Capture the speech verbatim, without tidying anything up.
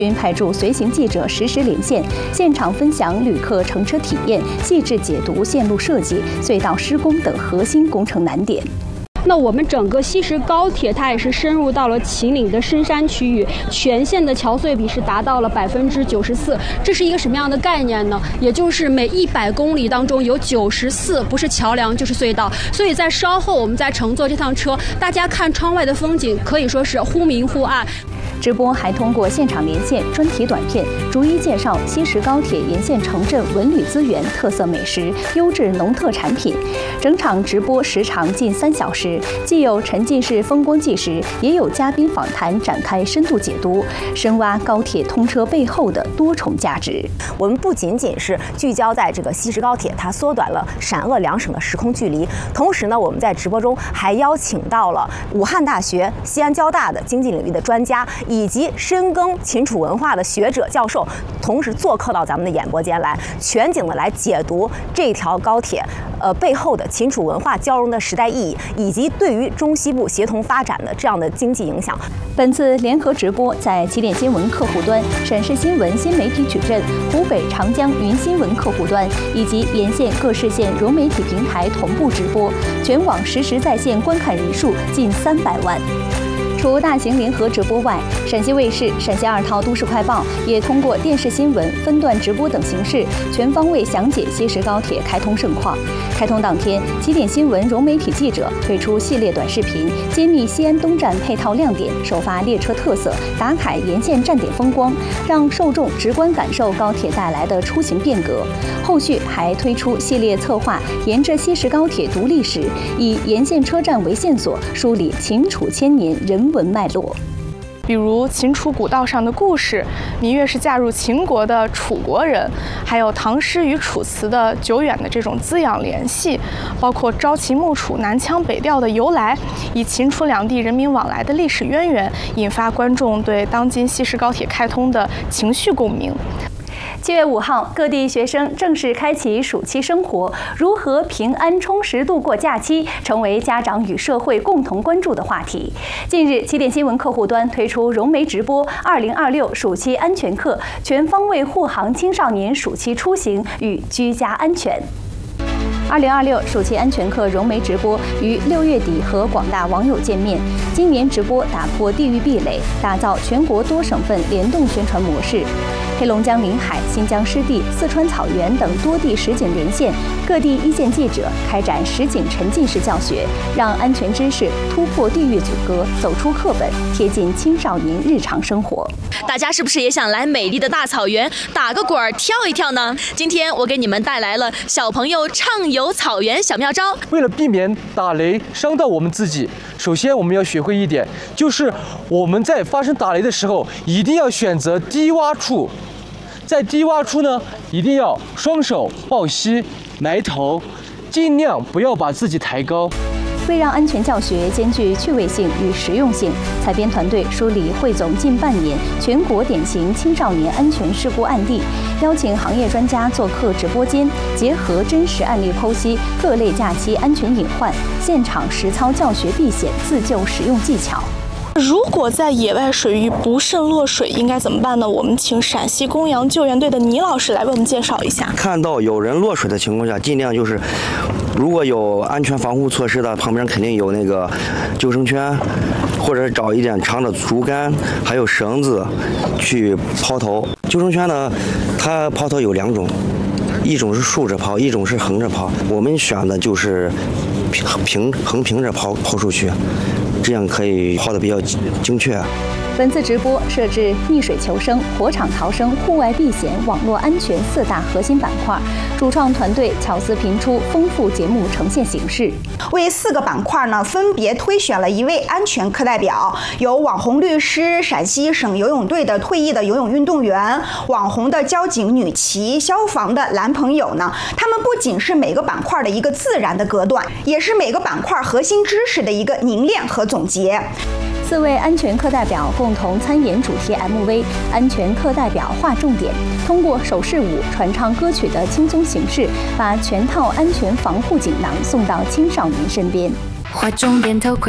均派驻随行记者实时连线，现场分享旅客乘车体验，细致解读线路设计、隧道施工等核心工程难点。 那我们整个西石高铁，它也是深入到了秦岭的深山区域，全线的桥隧比是达到了百分之九十四。这是一个什么样的概念呢？也就是每一百公里当中有九十四不是桥梁就是隧道。所以在稍后我们在乘坐这趟车，大家看窗外的风景可以说是忽明忽暗。 直播还通过现场连线、专题短片，逐一介绍西石高铁沿线城镇文旅资源、特色美食、优质农特产品。整场直播时长近三小时，既有沉浸式风光纪实，也有嘉宾访谈展开深度解读，深挖高铁通车背后的多重价值。 我们不仅仅是聚焦在这个西石高铁，它缩短了陕鄂两省的时空距离，同时呢，我们在直播中还邀请到了武汉大学、西安交大的经济领域的专家。 以及深耕秦楚文化的学者教授，同时做客到咱们的演播间来，全景的来解读这条高铁，呃背后的秦楚文化交融的时代意义，以及对于中西部协同发展的这样的经济影响。 本次联合直播在起点新闻客户端、陕视新闻新媒体矩阵、湖北长江云新闻客户端以及沿线各市县融媒体平台同步直播，全网实时在线观看人数近三百万。 除大型联合直播外，陕西卫视、陕西二套都市快报也通过电视新闻、分段直播等形式，全方位详解西石高铁开通盛况。开通当天，起点新闻融媒体记者推出系列短视频，揭秘西安东站配套亮点，首发列车特色，打卡沿线站点风光，让受众直观感受高铁带来的出行变革。后续还推出系列策划，沿着西石高铁读历史，以沿线车站为线索，梳理秦楚千年人 文脉络， 比如秦楚古道上的故事，芈月是嫁入秦国的楚国人，还有唐诗与楚辞的久远的这种滋养联系，包括朝秦暮楚、南腔北调的由来，以秦楚两地人民往来的历史渊源，引发观众对当今西石高铁开通的情绪共鸣。 七月五号，各地学生正式开启暑期生活，如何平安充实度过假期，成为家长与社会共同关注的话题。近日，起点新闻客户端推出融媒直播二零二六暑期安全课，全方位护航青少年暑期出行与居家安全。 二零二六暑期安全课融媒直播于六月底和广大网友见面。今年直播打破地域壁垒，打造全国多省份联动宣传模式。黑龙江临海、新疆湿地、四川草原等多地实景连线，各地一线记者开展实景沉浸式教学，让安全知识突破地域阻隔，走出课本，贴近青少年日常生活。 大家是不是也想来美丽的大草原打个滚儿、跳一跳呢？今天我给你们带来了小朋友畅游草原小妙招。 为了避免打雷伤到我们自己，首先我们要学会一点，就是我们在发生打雷的时候，一定要选择低洼处。在低洼处呢，一定要双手抱膝，埋头，尽量不要把自己抬高。 为让安全教学兼具趣味性与实用性，采编团队梳理汇总近半年全国典型青少年安全事故案例，邀请行业专家做客直播间，结合真实案例剖析各类假期安全隐患，现场实操教学避险自救实用技巧。 如果在野外水域不慎落水，应该怎么办呢？我们请陕西公羊救援队的倪老师来为我们介绍一下。 看到有人落水的情况下，尽量就是，如果有安全防护措施的，旁边肯定有那个救生圈，或者找一点长的竹竿，还有绳子去抛投。救生圈呢，它抛投有两种，一种是竖着抛，一种是横着抛。我们选的就是平平横平着抛抛出去。 这样可以抛得比较精确。 本次直播设置溺水求生、火场逃生、户外避险、网络安全四大核心板块，主创团队巧思评出丰富节目呈现形式。 为四个板块呢，分别推选了一位安全课代表，有网红律师、陕西省游泳队的退役的游泳运动员、网红的交警女骑、消防的男朋友呢。他们不仅是每个板块的一个自然的隔断，也是每个板块核心知识的一个凝练和总结。 四位安全课代表共同参演主题 M V， 安全课代表划重点，通过手势舞、传唱歌曲的轻松形式，把全套安全防护锦囊送到青少年身边。划重点头盔。